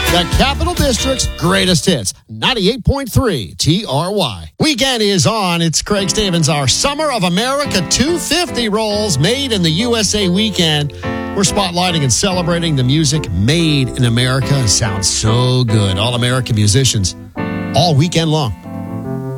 The Capital District's greatest hits, 98.3 TRY. Weekend is on. It's Craig Stevens. Our Summer of America 250 rolls made in the USA weekend. We're spotlighting and celebrating the music made in America. It sounds so good. All American musicians all weekend long.